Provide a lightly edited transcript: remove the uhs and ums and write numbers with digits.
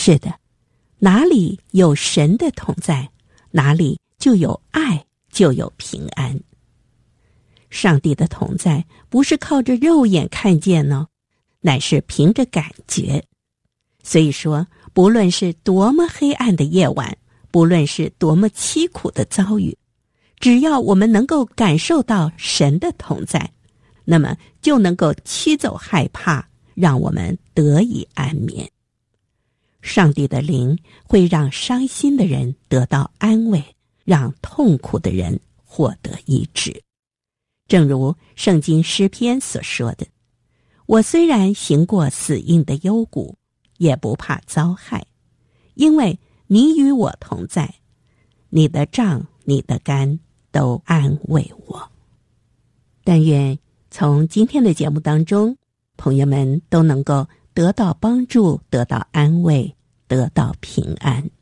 是的，哪里有神的同在，哪里就有爱，就有平安。上帝的同在不是靠着肉眼看见呢，乃是凭着感觉。所以说，不论是多么黑暗的夜晚，不论是多么凄苦的遭遇，只要我们能够感受到神的同在，那么就能够驱走害怕，让我们得以安眠。上帝的灵会让伤心的人得到安慰，让痛苦的人获得医治。正如圣经诗篇所说的，我虽然行过死荫的幽谷，也不怕遭害，因为你与我同在，你的杖你的竿都安慰我。但愿从今天的节目当中，朋友们都能够得到帮助，得到安慰，得到平安。